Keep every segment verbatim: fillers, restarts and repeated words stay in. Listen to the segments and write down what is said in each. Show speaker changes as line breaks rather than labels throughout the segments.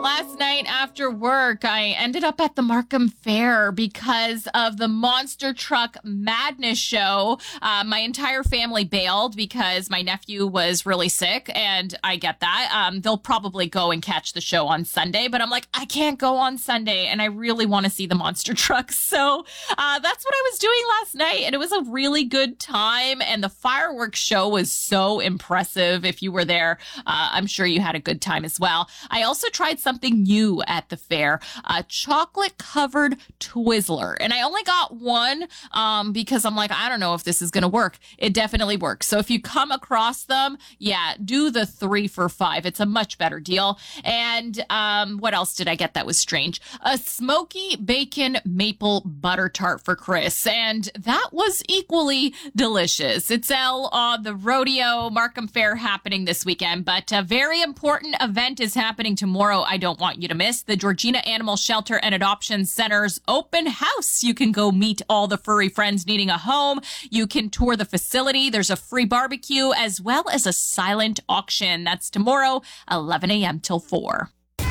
Last night after work, I ended up at the Markham Fair because of the Monster Truck Madness show. Uh, my entire family bailed because my nephew was really sick, and I get that. Um, they'll probably go and catch the show on Sunday, but I'm like, I can't go on Sunday, and I really want to see the monster trucks. So uh, that's what I was doing last night, and it was a really good time, and the fireworks show was so impressive. If you were there, uh, I'm sure you had a good time as well. I also tried something Something new at the fair, a chocolate covered Twizzler. And I only got one um, because I'm like, I don't know if this is going to work. It definitely works. So if you come across them, yeah, do the three for five. It's a much better deal. And um, what else did I get that was strange? A smoky bacon maple butter tart for Chris. And that was equally delicious. It's all on the Rodeo Markham Fair happening this weekend, but a very important event is happening tomorrow. I don't want you to miss the Georgina Animal Shelter and Adoption Center's open house. You can go meet all the furry friends needing a home. You can tour the facility. There's a free barbecue as well as a silent auction. That's tomorrow, eleven a.m. till four.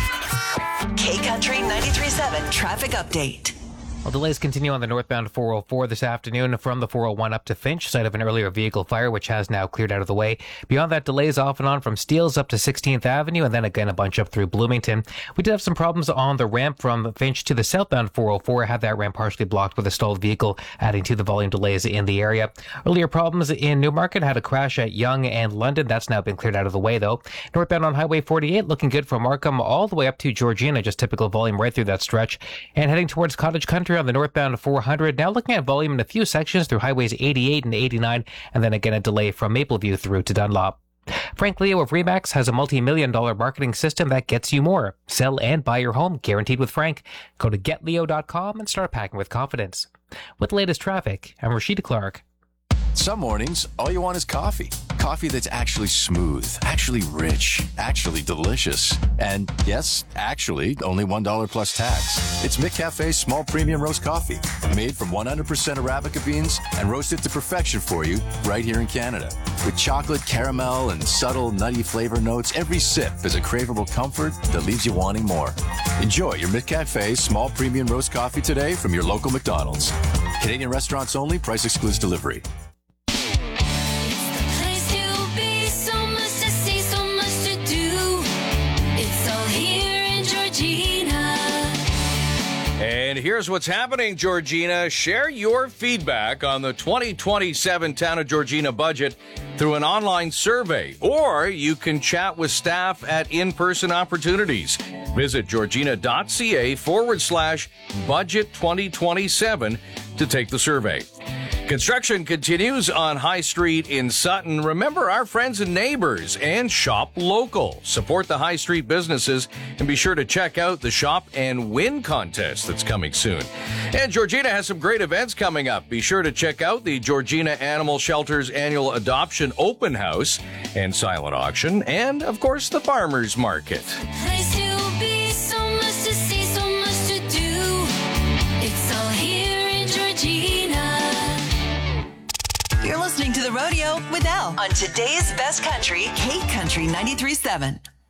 K-Country ninety-three point seven traffic update.
Well, delays continue on the northbound four oh four this afternoon from the four oh one up to Finch, site of an earlier vehicle fire, which has now cleared out of the way. Beyond that, delays off and on from Steeles up to sixteenth Avenue, and then again a bunch up through Bloomington. We did have some problems on the ramp from Finch to the southbound four oh four. Had that ramp partially blocked with a stalled vehicle, adding to the volume delays in the area. Earlier problems in Newmarket, had a crash at Yonge and London. That's now been cleared out of the way, though. Northbound on Highway forty-eight, looking good from Markham all the way up to Georgina, just typical volume right through that stretch. And heading towards Cottage Country on the northbound four hundred, now looking at volume in a few sections through highways eighty-eight and eighty-nine, and then again a delay from Mapleview through to Dunlop. Frank Leo of Remax has a multi-million dollar marketing system that gets you more. Sell and buy your home, guaranteed with Frank. Go to get leo dot com and start packing with confidence. With the latest traffic, I'm Rashida Clark.
Some mornings, all you want is coffee. Coffee that's actually smooth, actually rich, actually delicious. And yes, actually, only one dollar plus tax. It's McCafe's small premium roast coffee, made from one hundred percent Arabica beans and roasted to perfection for you right here in Canada. With chocolate, caramel, and subtle nutty flavor notes, every sip is a craveable comfort that leaves you wanting more. Enjoy your McCafe small premium roast coffee today from your local McDonald's. Canadian restaurants only, price excludes delivery.
And here's what's happening, Georgina. Share your feedback on the twenty twenty-seven Town of Georgina budget through an online survey, or you can chat with staff at in-person opportunities. Visit georgina.ca forward slash budget 2027 to take the survey. Construction continues on High Street in Sutton. Remember our friends and neighbors and shop local. Support the High Street businesses and be sure to check out the Shop and Win contest that's coming soon. And Georgina has some great events coming up. Be sure to check out the Georgina Animal Shelter's annual adoption open house and silent auction, and of course the farmers market.
Place to be, so much to see, so much to do. It's all here in Georgina.
You're listening to The Rodeo with Elle on today's Best Country, K-Country ninety-three point seven.